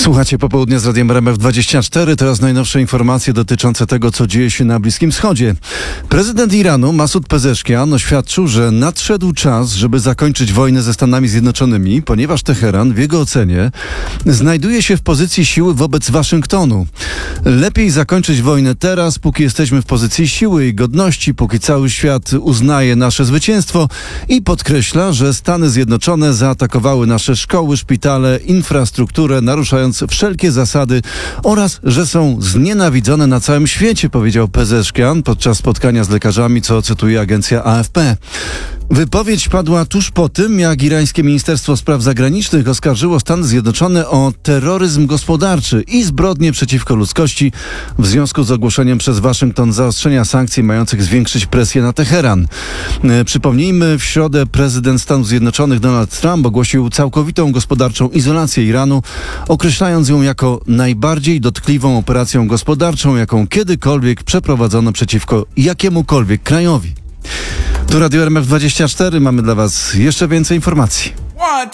Słuchacie popołudnia z Radiem RMF24. Teraz najnowsze informacje dotyczące tego, co dzieje się na Bliskim Wschodzie. Prezydent Iranu Masud Pezeszkian oświadczył, że nadszedł czas, żeby zakończyć wojnę ze Stanami Zjednoczonymi, ponieważ Teheran w jego ocenie znajduje się w pozycji siły wobec Waszyngtonu. Lepiej zakończyć wojnę teraz, póki jesteśmy w pozycji siły i godności, póki cały świat uznaje nasze zwycięstwo i podkreśla, że Stany Zjednoczone zaatakowały nasze szkoły, szpitale, infrastrukturę, naruszając wszelkie zasady oraz, że są znienawidzone na całym świecie, powiedział Pezeszkian podczas spotkania z lekarzami, co cytuje agencja AFP. Wypowiedź padła tuż po tym, jak irańskie Ministerstwo Spraw Zagranicznych oskarżyło Stany Zjednoczone o terroryzm gospodarczy i zbrodnie przeciwko ludzkości w związku z ogłoszeniem przez Waszyngton zaostrzenia sankcji mających zwiększyć presję na Teheran. Przypomnijmy, w środę prezydent Stanów Zjednoczonych Donald Trump ogłosił całkowitą gospodarczą izolację Iranu, określając ją jako najbardziej dotkliwą operacją gospodarczą, jaką kiedykolwiek przeprowadzono przeciwko jakiemukolwiek krajowi. Tu Radio RMF24, mamy dla Was jeszcze więcej informacji.